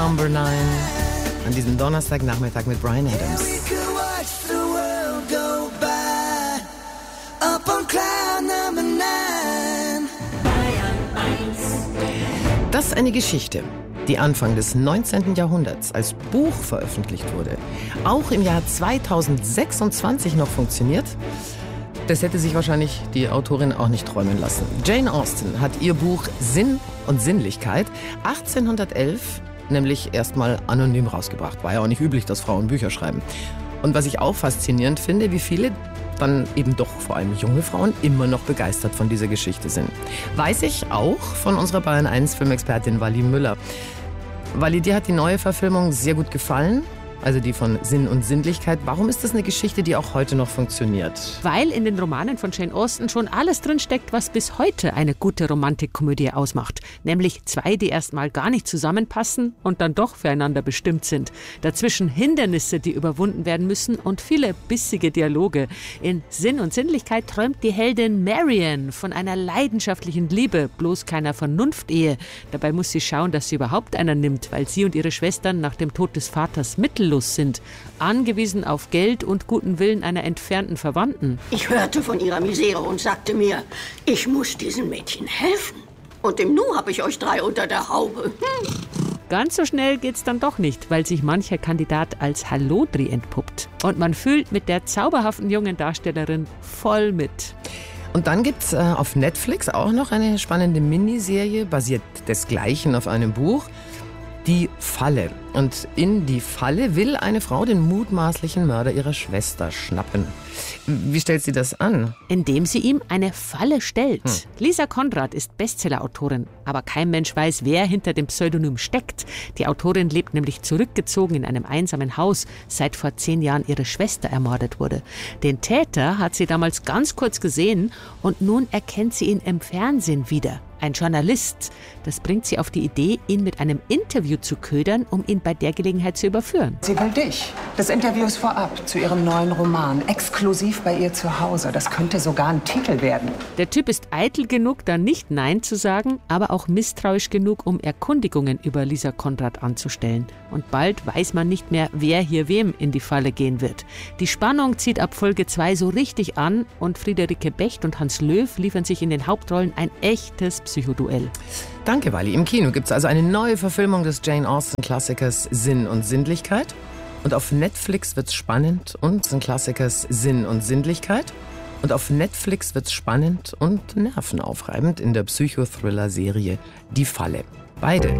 Number 9 an diesem Donnerstagnachmittag mit Bryan Adams. Das ist eine Geschichte, die Anfang des 19. Jahrhunderts als Buch veröffentlicht wurde, auch im Jahr 2026 noch funktioniert. Das hätte sich wahrscheinlich die Autorin auch nicht träumen lassen. Jane Austen hat ihr Buch Sinn und Sinnlichkeit 1811 nämlich erstmal anonym rausgebracht. War ja auch nicht üblich, dass Frauen Bücher schreiben. Und was ich auch faszinierend finde, wie viele dann eben doch vor allem junge Frauen immer noch begeistert von dieser Geschichte sind. Weiß ich auch von unserer Bayern 1 Filmexpertin Wally Müller. Wally, dir hat die neue Verfilmung sehr gut gefallen. Also die von Sinn und Sinnlichkeit. Warum ist das eine Geschichte, die auch heute noch funktioniert? Weil in den Romanen von Jane Austen schon alles drinsteckt, was bis heute eine gute Romantikkomödie ausmacht. Nämlich zwei, die erstmal gar nicht zusammenpassen und dann doch füreinander bestimmt sind. Dazwischen Hindernisse, die überwunden werden müssen und viele bissige Dialoge. In Sinn und Sinnlichkeit träumt die Heldin Marian von einer leidenschaftlichen Liebe, bloß keiner Vernunftehe. Dabei muss sie schauen, dass sie überhaupt einer nimmt, weil sie und ihre Schwestern nach dem Tod des Vaters mittellos sind, angewiesen auf Geld und guten Willen einer entfernten Verwandten. Ich hörte von ihrer Misere und sagte mir, ich muss diesen Mädchen helfen. Und im Nu habe ich euch 3 unter der Haube. Ganz so schnell geht's dann doch nicht, weil sich mancher Kandidat als Hallodri entpuppt. Und man fühlt mit der zauberhaften jungen Darstellerin voll mit. Und dann gibt's auf Netflix auch noch eine spannende Miniserie, basiert desgleichen auf einem Buch. Die Falle. Und in die Falle will eine Frau den mutmaßlichen Mörder ihrer Schwester schnappen. Wie stellt sie das an? Indem sie ihm eine Falle stellt. Lisa Konrad ist Bestsellerautorin, aber kein Mensch weiß, wer hinter dem Pseudonym steckt. Die Autorin lebt nämlich zurückgezogen in einem einsamen Haus, seit vor 10 Jahren ihre Schwester ermordet wurde. Den Täter hat sie damals ganz kurz gesehen und nun erkennt sie ihn im Fernsehen wieder. Ein Journalist. Das bringt sie auf die Idee, ihn mit einem Interview zu ködern, um ihn bei der Gelegenheit zu überführen. Sie will dich. Das Interview ist vorab zu ihrem neuen Roman. Exklusiv bei ihr zu Hause. Das könnte sogar ein Titel werden. Der Typ ist eitel genug, da nicht Nein zu sagen, aber auch misstrauisch genug, um Erkundigungen über Lisa Konrad anzustellen. Und bald weiß man nicht mehr, wer hier wem in die Falle gehen wird. Die Spannung zieht ab Folge 2 so richtig an und Friederike Becht und Hans Löw liefern sich in den Hauptrollen ein echtes Psychoduell. Danke, Wally. Im Kino gibt es also eine neue Verfilmung des Jane Austen-Klassikers Sinn und Sinnlichkeit. Und auf Netflix wird's spannend und Klassikers Sinn und Sinnlichkeit. Und auf Netflix wird's spannend und nervenaufreibend in der Psychothriller-Serie Die Falle. Beide